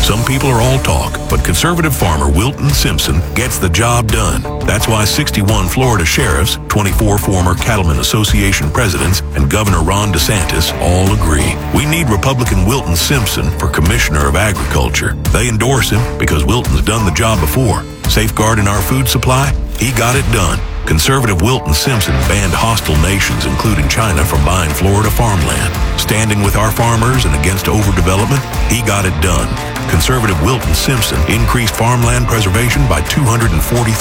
Some people are all talk, but conservative farmer Wilton Simpson gets the job done. That's why 61 Florida sheriffs, 24 former Cattlemen Association presidents, and Governor Ron DeSantis all agree. We need Republican Wilton Simpson for Commissioner of Agriculture. They endorse him because Wilton's done the job before. Safeguarding our food supply? He got it done. Conservative Wilton Simpson banned hostile nations, including China, from buying Florida farmland. Standing with our farmers and against overdevelopment, he got it done. Conservative Wilton Simpson increased farmland preservation by 243%.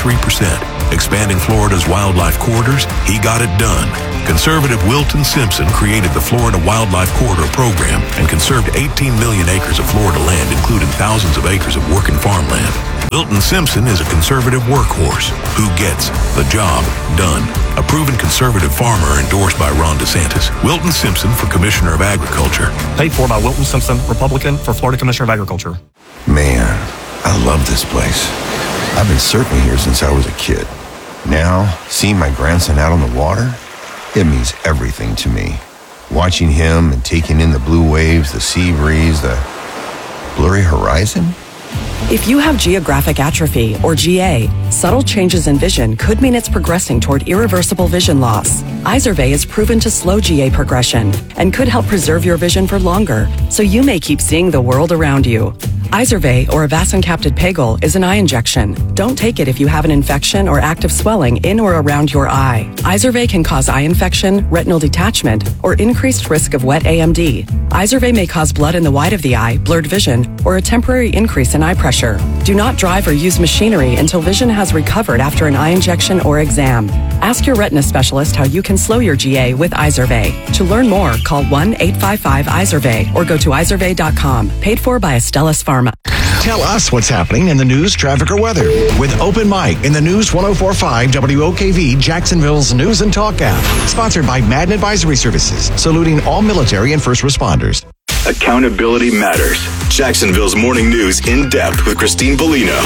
Expanding Florida's wildlife corridors, he got it done. Conservative Wilton Simpson created the Florida Wildlife Corridor Program and conserved 18 million acres of Florida land, including thousands of acres of working farmland. Wilton Simpson is a conservative workhorse who gets the job done. A proven conservative farmer endorsed by Ron DeSantis. Wilton Simpson for Commissioner of Agriculture. Paid for by Wilton Simpson, Republican, for Florida Commissioner of Agriculture. Man, I love this place. I've been surfing here since I was a kid. Now, seeing my grandson out on the water, it means everything to me. Watching him and taking in the blue waves, the sea breeze, the blurry horizon. If you have geographic atrophy, or GA, subtle changes in vision could mean it's progressing toward irreversible vision loss. Izervay is proven to slow GA progression and could help preserve your vision for longer, so you may keep seeing the world around you. Izervay, or avacincaptad pegol, is an eye injection. Don't take it if you have an infection or active swelling in or around your eye. Izervay can cause eye infection, retinal detachment, or increased risk of wet AMD. Izervay may cause blood in the white of the eye, blurred vision, or a temporary increase in eye pressure. Do not drive or use machinery until vision has recovered after an eye injection or exam. Ask your retina specialist how you can slow your GA with Izervay. To learn more, call 1-855-IZERVAY or go to izervay.com. Paid for by Astellas Pharma. Tell us what's happening in the news, traffic, or weather with Open Mic in the News 104.5 WOKV, Jacksonville's News and Talk app. Sponsored by Madden Advisory Services, saluting all military and first responders. Accountability matters. Jacksonville's morning news in depth with Christine Bellino.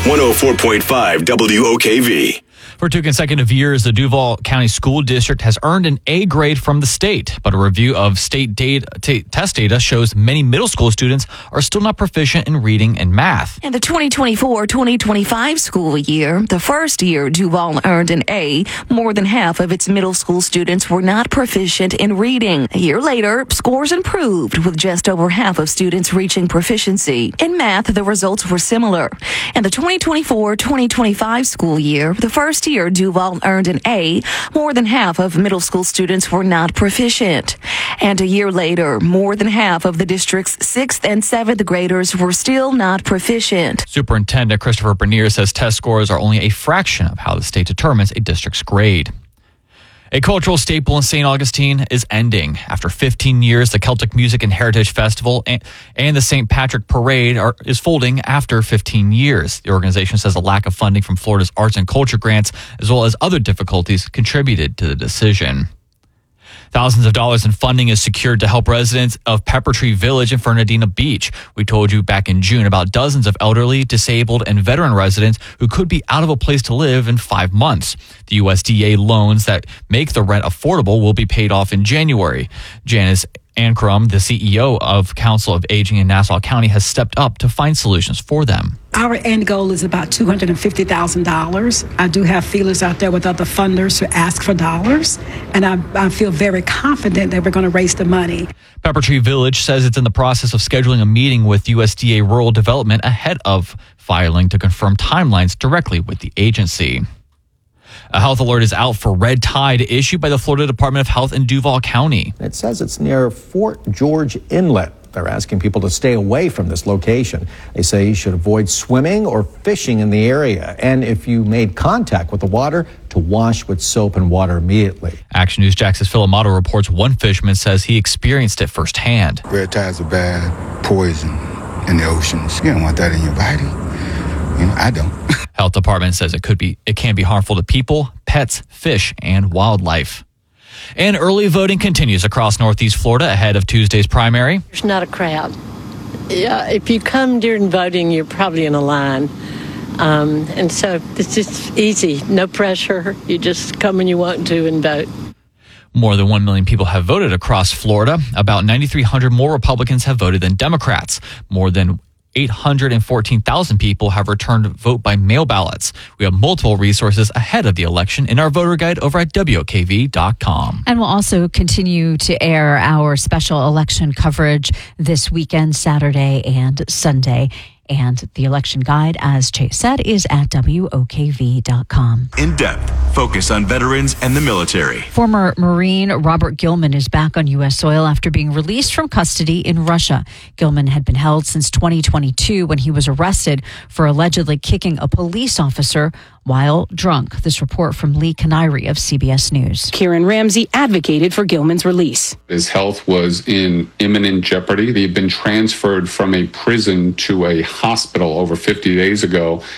104.5 WOKV. For 2 consecutive years, the Duval County School District has earned an A grade from the state, but a review of state test data shows many middle school students are still not proficient in reading and math. In the 2024-2025 school year, the first year Duval earned an A, more than half of its middle school students were not proficient in reading. A year later, scores improved, with just over half of students reaching proficiency. In math, the results were similar. In the 2024-2025 school year, the first year Duval earned an A, more than half of middle school students were not proficient. And a year later, more than half of the district's 6th and 7th graders were still not proficient. Superintendent Christopher Bernier says test scores are only a fraction of how the state determines a district's grade. A cultural staple in St. Augustine is ending. After 15 years, the Celtic Music and Heritage Festival and the St. Patrick Parade is folding after 15 years. The organization says a lack of funding from Florida's arts and culture grants, as well as other difficulties, contributed to the decision. Thousands of dollars in funding is secured to help residents of Pepper Tree Village in Fernandina Beach. We told you back in June about dozens of elderly, disabled, and veteran residents who could be out of a place to live in 5 months. The USDA loans that make the rent affordable will be paid off in January. Janice Ancrum, the CEO of Council of Aging in Nassau County, has stepped up to find solutions for them. Our end goal is about $250,000. I do have feelers out there with other funders who ask for dollars, and I feel very confident that we're going to raise the money. Pepper Tree Village says it's in the process of scheduling a meeting with USDA Rural Development ahead of filing to confirm timelines directly with the agency. A health alert is out for red tide issued by the Florida Department of Health in Duval County. It says it's near Fort George Inlet. They're asking people to stay away from this location. They say you should avoid swimming or fishing in the area. And if you made contact with the water, to wash with soap and water immediately. Action News Jax's Phil Amato reports one fisherman says he experienced it firsthand. Red tides are bad, poison in the oceans. You don't want that in your body. You know, I don't. Health Department says it can be harmful to people, pets, fish, and wildlife. And early voting continues across Northeast Florida ahead of Tuesday's primary. There's not a crowd. Yeah, if you come during voting, you're probably in a line. And so it's just easy, no pressure. You just come when you want to and vote. More than 1 million people have voted across Florida. About 9,300 more Republicans have voted than Democrats. More than 814,000 people have returned to vote by mail ballots. We have multiple resources ahead of the election in our voter guide over at WOKV.com. And we'll also continue to air our special election coverage this weekend, Saturday and Sunday. And the election guide, as Chase said, is at WOKV.com. In depth, focus on veterans and the military. Former Marine Robert Gilman is back on U.S. soil after being released from custody in Russia. Gilman had been held since 2022 when he was arrested for allegedly kicking a police officer while drunk. This report from Lee Canary of CBS News. Karen Ramsey advocated for Gilman's release. His health was in imminent jeopardy. He had been transferred from a prison to a hospital over 50 days ago.